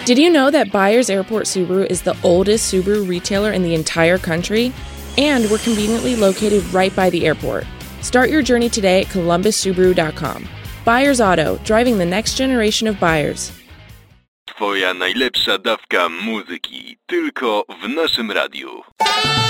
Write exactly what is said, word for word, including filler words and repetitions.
Did you know that Byers Airport Subaru is the oldest Subaru retailer in the entire country? And we're conveniently located right by the airport. Start your journey today at columbus subaru dot com. Byers Auto, driving the next generation of buyers. Twoja najlepsza dawka muzyki, tylko w naszym radiu.